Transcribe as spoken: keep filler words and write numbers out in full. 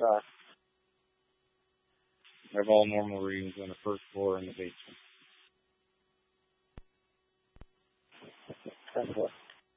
Uh, I have all normal readings on the first floor and the basement. ten foot.